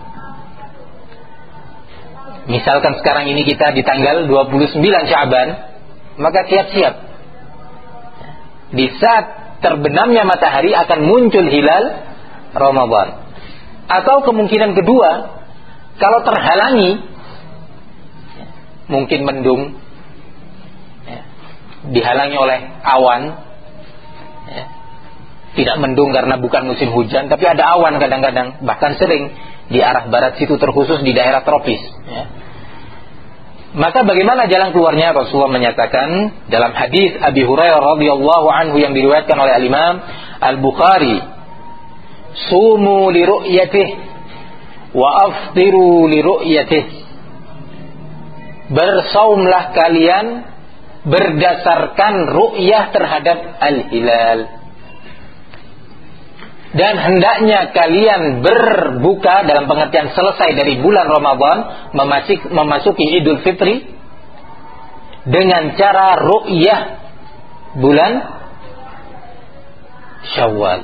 Misalkan sekarang ini kita di tanggal dua puluh sembilan Sya'ban, maka siap-siap. Di saat terbenamnya matahari akan muncul hilal Ramadan. Atau kemungkinan kedua, kalau terhalangi, mungkin mendung, dihalangi oleh awan, tidak mendung karena bukan musim hujan, tapi ada awan kadang-kadang, bahkan sering di arah barat situ, terkhusus di daerah tropis. Maka bagaimana jalan keluarnya? Rasulullah menyatakan dalam hadis Abi Hurairah radhiyallahu anhu yang diriwayatkan oleh Al-Imam Al-Bukhari, sumu li ru'yatih wa aftiru li ru'yatih. Bersaumlah kalian berdasarkan ru'yah terhadap al-hilal, dan hendaknya kalian berbuka dalam pengertian selesai dari bulan Ramadan, memasuki Idul Fitri dengan cara ru'yah bulan Syawal.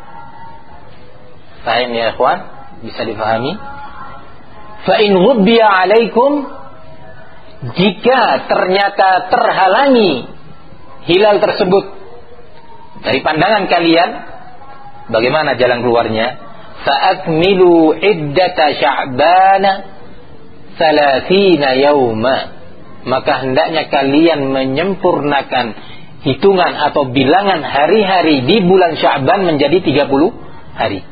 Paham ya ikhwan? Bisa difahami? Fa in ghubbiya alaikum, jika ternyata terhalangi hilal tersebut dari pandangan kalian, bagaimana jalan keluarnya? Fa'akmilu iddata Sya'bana thalathina yawma. Maka hendaknya kalian menyempurnakan hitungan atau bilangan hari-hari di bulan Sya'ban menjadi tiga puluh hari.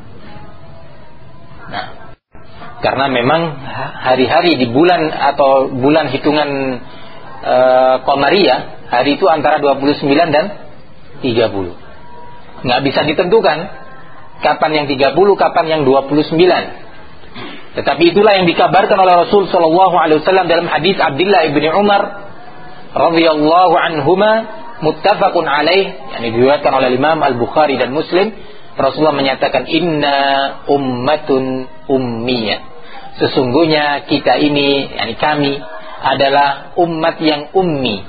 Nah, karena memang hari-hari di bulan atau bulan hitungan e, Qamariyah, hari itu antara dua puluh sembilan dan tiga puluh. Nggak bisa ditentukan kapan yang tiga puluh, kapan yang dua puluh sembilan. Tetapi itulah yang dikabarkan oleh Rasul sallallahu alaihi wasallam dalam hadis Abdullah ibni Umar radhiyallahu anhuma, muttafaqun alaih, yang diriwayatkan oleh Imam Al-Bukhari dan Muslim. Rasulullah menyatakan, inna ummatun ummiyah. Sesungguhnya kita ini, yakni kami, adalah umat yang ummi.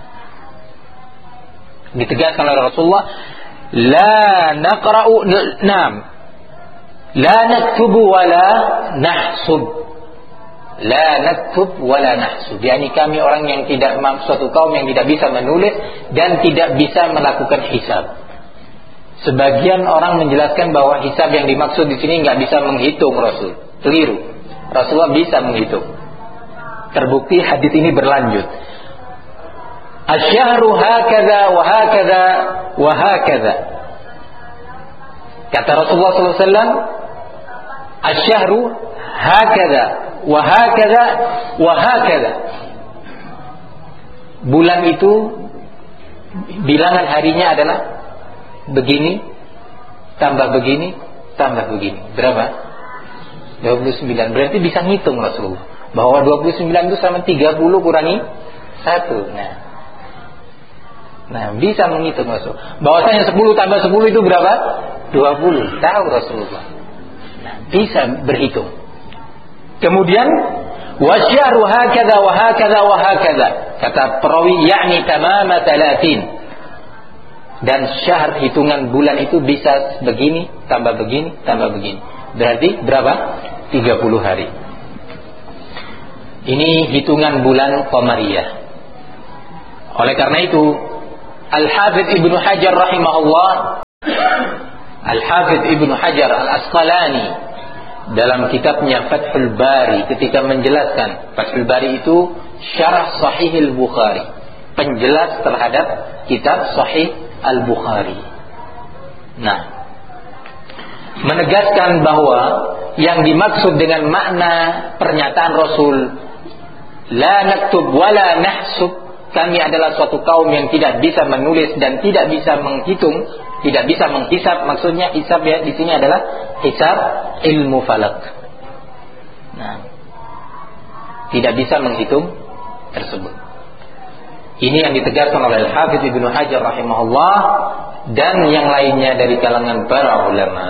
Ditegaskan oleh Rasulullah, la naqra'u nam la naktubu wa la nahsub. La naktub wa la nahsub, yakni kami orang yang tidak, suatu kaum yang tidak bisa menulis dan tidak bisa melakukan hisab. Sebagian orang menjelaskan bahwa hisab yang dimaksud di sini nggak bisa menghitung. Rasul keliru. Rasulullah bisa menghitung. Terbukti hadis ini berlanjut. Asyahru hakadha wa hakadha wa hakadha. Kata Rasulullah sallallahu alaihi wasallam, asyahru hakadha wa hakadha wa hakadha. Bulan itu bilangan harinya adalah begini, tambah begini, tambah begini. Berapa? dua puluh sembilan. Berarti bisa ngitung Rasulullah bahwa dua puluh sembilan itu sama tiga puluh kurangi satu. Nah, nah bisa menghitung Rasul. Bahwasanya sepuluh tambah sepuluh itu berapa? dua puluh. Tahu Rasulullah. Nah, bisa berhitung. Kemudian wasyahru hakadha wa hakadha wa hakadha. Kata perawi, yakni tamama talatin. Dan syahr, hitungan bulan itu bisa begini, tambah begini, tambah begini. Berarti berapa? tiga puluh hari. Ini hitungan bulan Qamariyah. Oleh karena itu, Al-Hafidz Ibnu Hajar rahimahullah, Al-Hafidz Ibnu Hajar Al-Asqalani dalam kitabnya Fathul Bari ketika menjelaskan, Fathul Bari itu syarah Sahih Al-Bukhari, penjelas terhadap kitab Sahih Al-Bukhari. Nah, menegaskan bahwa yang dimaksud dengan makna pernyataan Rasul, la naktub wala nahsub, kami adalah suatu kaum yang tidak bisa menulis dan tidak bisa menghitung, tidak bisa menghisab. Maksudnya hisab ya di sini adalah hisab ilmu falak. Nah, tidak bisa menghitung tersebut. Ini yang ditegaskan oleh Al-Hafidz Ibnu Hajar rahimahullah dan yang lainnya dari kalangan para ulama.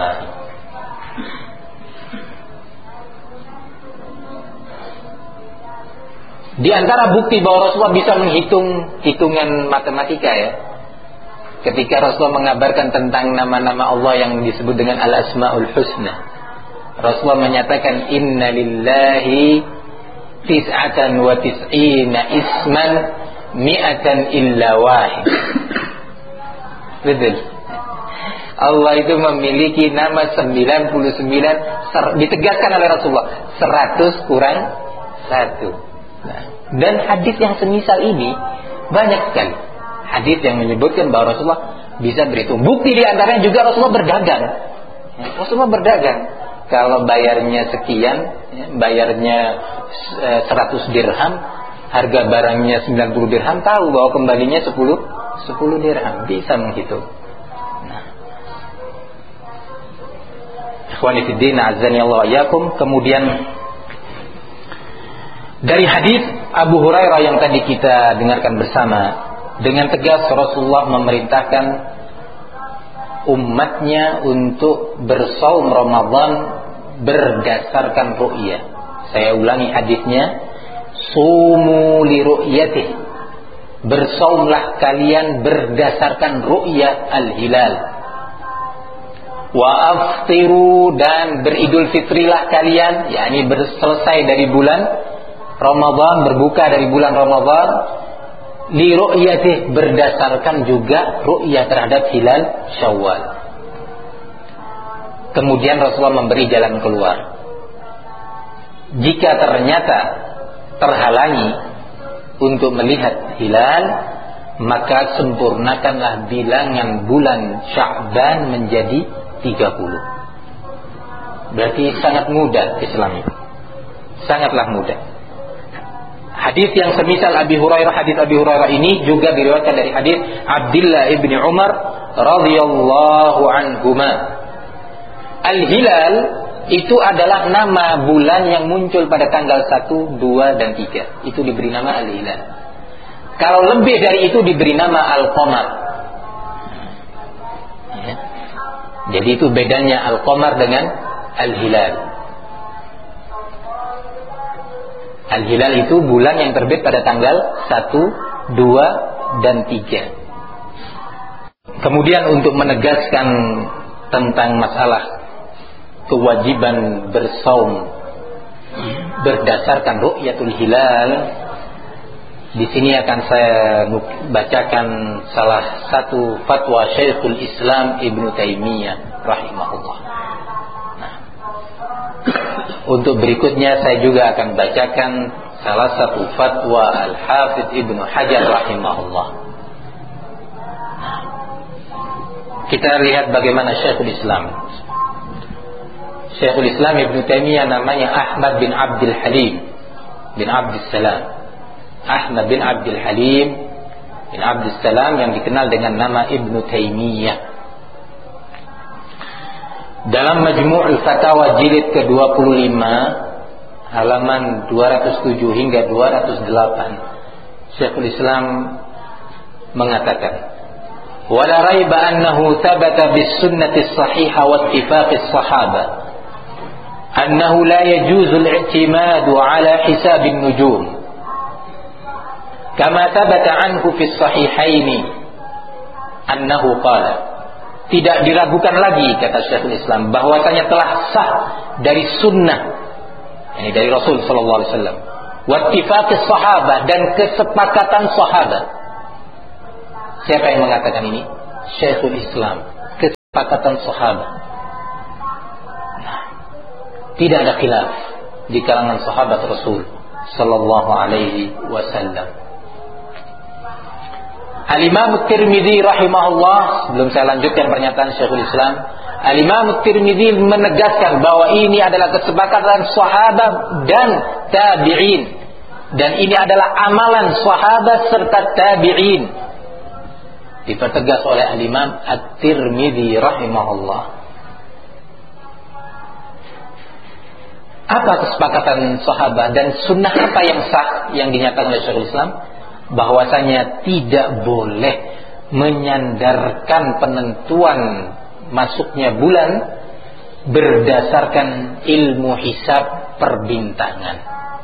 Di antara bukti bahwa Rasulullah bisa menghitung hitungan matematika ya, ketika Rasulullah mengabarkan tentang nama-nama Allah yang disebut dengan Al-Asmaul Husna, Rasulullah menyatakan inna lillahi tis'atan wa tis'ina isman mi'atan illa wahid. Betul. Allah itu memiliki nama sembilan puluh sembilan, ditegaskan oleh Rasulullah seratus kurang satu. Nah, dan hadis yang semisal ini banyak sekali. Hadis yang menyebutkan bahwa Rasulullah bisa berhitung. Bukti di antaranya juga Rasulullah berdagang. Ya, Rasulullah berdagang. Kalau bayarnya sekian, ya, bayarnya e, seratus dirham, harga barangnya sembilan puluh dirham, tahu bahwa kembalinya sepuluh dirham, bisa menghitung. Nah, ikhwani fid din, azani Allah wa iyyakum. Kemudian dari hadis Abu Hurairah yang tadi kita dengarkan bersama, dengan tegas Rasulullah memerintahkan umatnya untuk bersaum Ramadan berdasarkan ru'yah. Saya ulangi hadisnya, sumu li ru'yatih, bersaumlah kalian berdasarkan ru'yah al-hilal. Wa aftiru, dan beridul fitrilah kalian, yakni berselesai dari bulan Ramadan, berbuka dari bulan Ramadan, li ru'yatih, berdasarkan juga ru'yah terhadap hilal Syawal. Kemudian Rasulullah memberi jalan keluar. Jika ternyata terhalangi untuk melihat hilal, maka sempurnakanlah bilangan bulan Sya'ban menjadi tiga puluh. Berarti sangat mudah Islam itu. Sangatlah mudah. Hadis yang semisal Abi Hurairah, hadis Abi Hurairah ini juga diriwayatkan dari hadis Abdullah ibn Umar radhiyallahu anhuma. Al-hilal itu adalah nama bulan yang muncul pada tanggal satu, dua, dan tiga. Itu diberi nama al-hilal. Kalau lebih dari itu diberi nama al-qamar. Ya. Jadi itu bedanya al-qamar dengan al-hilal. Al-hilal itu bulan yang terbit pada tanggal satu, dua, dan tiga. Kemudian untuk menegaskan tentang masalah kewajiban bersaum berdasarkan ru'yatul hilal, di sini akan saya bacakan salah satu fatwa Syekhul Islam Ibnu Taimiyah rahimahullah. Untuk berikutnya saya juga akan bacakan salah satu fatwa Al-Hafidz Ibnu Hajar rahimahullah. Kita lihat bagaimana Syekhul Islam. Syekhul Islam Ibnu Taimiyah namanya Ahmad bin Abdul Halim bin Abdus Salam. Ahmad bin Abdul Halim bin Abdus Salam yang dikenal dengan nama Ibnu Taimiyah. Dalam Majmu'ul Fatawa jilid ke dua puluh lima halaman dua ratus tujuh hingga dua ratus delapan, Syekhul Islam mengatakan, "Wala raiba annahu thabata bis sunnati as-sahihah wa ittifaqis sahabah annahu la yajuzu al-i'timadu ala hisab an-nujum kama thabata anhu fi as-sahihaini annahu qala, tidak diragukan lagi kata Syekhul Islam bahwasanya telah sah dari sunnah, ini dari Rasul sallallahu alaihi wasallam, wa ittifaqis sahabah, dan kesepakatan sahabat. Siapa yang mengatakan ini? Syekhul Islam. Kesepakatan sahabat. Nah, tidak ada khilaf di kalangan sahabat Rasul sallallahu alaihi wasallam. Al-Imam Tirmidzi rahimahullah, sebelum saya lanjutkan pernyataan Syekhul Islam, Al-Imam Tirmidzi menegaskan bahwa ini adalah kesepakatan sahabat dan tabi'in, dan ini adalah amalan sahabat serta tabi'in. Dipertegas oleh Al-Imam At-Tirmidzi rahimahullah. Apa kesepakatan sahabat dan sunnah apa yang sah yang dinyatakan oleh Syekhul Islam? Bahwasanya tidak boleh menyandarkan penentuan masuknya bulan berdasarkan ilmu hisab perbintangan.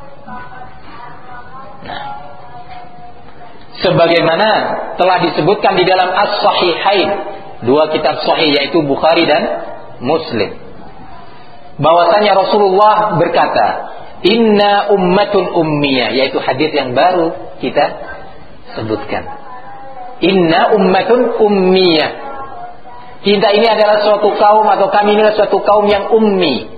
Nah, sebagaimana telah disebutkan di dalam As-Sahihain, dua kitab sahih yaitu Bukhari dan Muslim, bahwasanya Rasulullah berkata, "Inna ummatun ummiyah," yaitu hadis yang baru kita sebutkan. Inna ummatun ummiyah. Kita ini adalah suatu kaum, atau kami ini adalah suatu kaum yang ummi.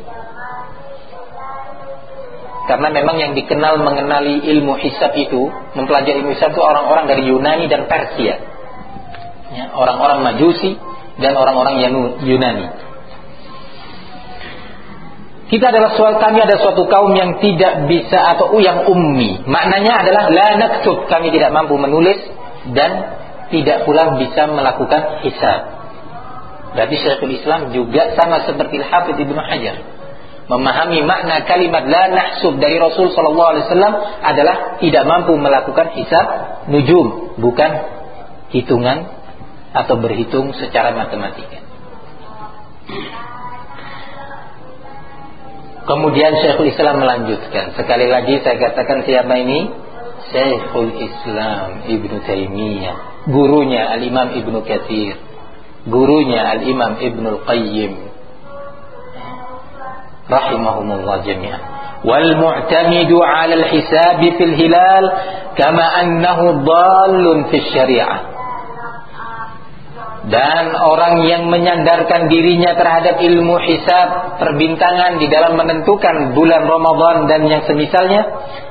Karena memang yang dikenal mengenali ilmu hisab itu, mempelajari ilmu hisab itu orang-orang dari Yunani dan Persia, ya, orang-orang Majusi dan orang-orang Yunani. Kita adalah suatu, kami ada suatu kaum yang tidak bisa, atau yang ummi. Maknanya adalah la naktub, kami tidak mampu menulis dan tidak pula bisa melakukan hisab. Berarti Syekhul Islam juga sama seperti Al-Hafidz Ibnu Hajar, memahami makna kalimat la nahsub dari Rasul sallallahu alaihi wasallam adalah tidak mampu melakukan hisab nujum, bukan hitungan atau berhitung secara matematika. Kemudian Syekhul Islam melanjutkan. Sekali lagi saya katakan siapa ini? Syekhul Islam Ibnu Taimiyah, gurunya Al-Imam Ibnu Katsir, gurunya Al-Imam Ibnu Al-Qayyim rahimahumullah jami'an. Wal mu'tamidu 'ala al-hisab fil hilal kama annahu dhallun fi syari'ah. Dan orang yang menyandarkan dirinya terhadap ilmu hisab perbintangan di dalam menentukan bulan Ramadan dan yang semisalnya,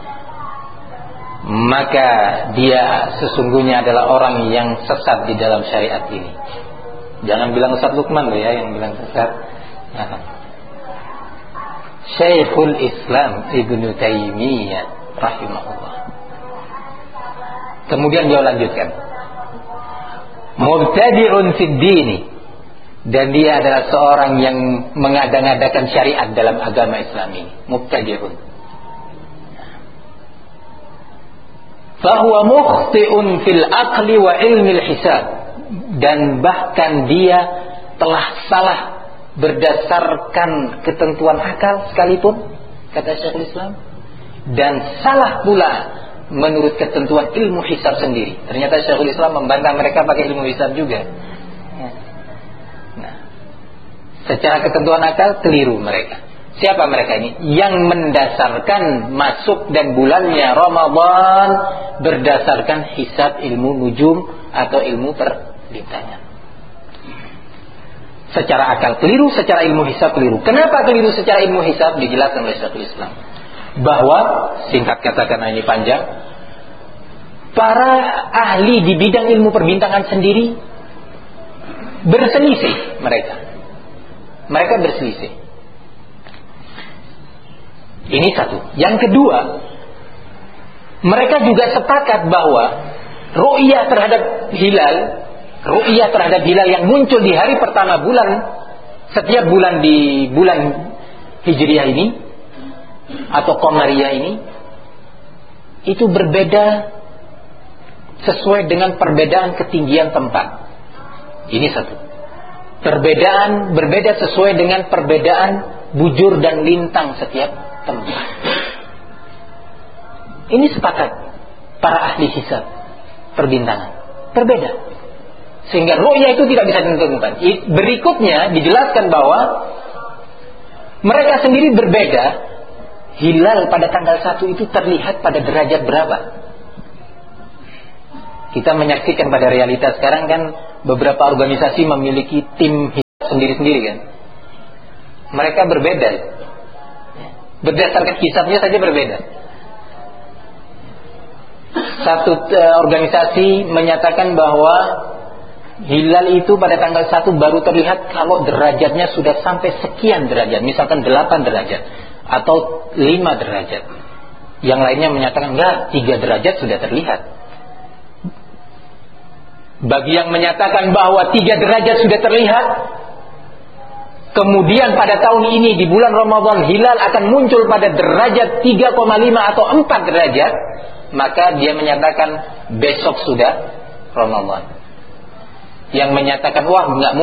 maka dia sesungguhnya adalah orang yang sesat di dalam syariat ini. Jangan bilang Ustaz Lukman loh ya yang bilang sesat. Nah. Syekhul Islam Ibnu Taimiyah rahimahullah. Kemudian dia lanjutkan, mubtadi'un fid dini, dan dia adalah seorang yang mengada-ngadakan syariat dalam agama Islam ini. Mubtadi'un, fahuwa mukhti'un fil aqli wa ilmil hisab, dan bahkan dia telah salah berdasarkan ketentuan akal sekalipun, kata Syekhul Islam, dan salah pula menurut ketentuan ilmu hisab sendiri. Ternyata Syekhul Islam membantah mereka pakai ilmu hisab juga. Nah, secara ketentuan akal keliru mereka. Siapa mereka ini? Yang mendasarkan masuk dan bulannya Ramadan berdasarkan hisab ilmu nujum atau ilmu perbintangan. Secara akal keliru, secara ilmu hisab keliru. Kenapa keliru secara ilmu hisab? Dijelaskan oleh Syekhul Islam bahwa, singkat katakan ini panjang, para ahli di bidang ilmu perbintangan sendiri berselisih mereka. Mereka berselisih. Ini satu. Yang kedua, mereka juga sepakat bahwa ru'yah terhadap hilal, ru'yah terhadap hilal yang muncul di hari pertama bulan, setiap bulan di bulan Hijriah ini atau Qamariyah ini, itu berbeda sesuai dengan perbedaan ketinggian tempat. Ini satu. Perbedaan berbeda sesuai dengan perbedaan bujur dan lintang setiap tempat. Ini sepakat para ahli hisab perbintangan. Berbeda. Sehingga ru'ya itu tidak bisa ditentukan. Berikutnya dijelaskan bahwa mereka sendiri berbeda. Hilal pada tanggal satu itu terlihat pada derajat berapa? Kita menyaksikan pada realitas sekarang kan beberapa organisasi memiliki tim hisab sendiri-sendiri kan. Mereka berbeda. Berdasarkan hisabnya saja berbeda. Satu uh, organisasi menyatakan bahwa hilal itu pada tanggal satu baru terlihat kalau derajatnya sudah sampai sekian derajat, misalkan delapan derajat atau lima derajat. Yang lainnya menyatakan enggak, tiga derajat sudah terlihat. Bagi yang menyatakan bahwa tiga derajat sudah terlihat, kemudian pada tahun ini di bulan Ramadan hilal akan muncul pada derajat tiga koma lima atau empat derajat, maka dia menyatakan besok sudah Ramadan. Yang menyatakan wah enggak mungkin